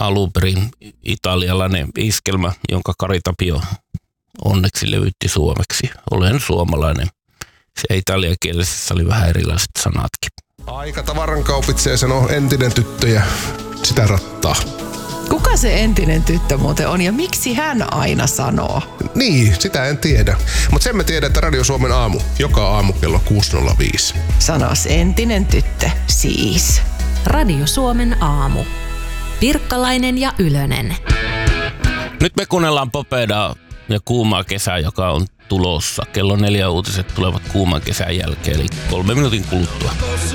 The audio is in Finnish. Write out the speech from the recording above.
alun perin italialainen iskelmä, jonka Kari Tapio onneksi levytti suomeksi. Olen suomalainen. Se italiakielisessä oli vähän erilaiset sanatkin. Aika tavarankaupitsee sanoo entinen tyttö ja sitä rattaa. Kuka se entinen tyttö muuten on ja miksi hän aina sanoo? Niin, sitä en tiedä. Mutta sen me tiedän, että Radio Suomen aamu, joka aamu kello 6.05. Sanos entinen tyttö, siis. Radio Suomen aamu. Pirkkalainen ja Ylönen. Nyt me kuunnellaan Popedaa ja Kuumaa kesää, joka on tulossa. Kello 4 uutiset tulevat kuuman kesän jälkeen, eli 3 minuutin kuluttua.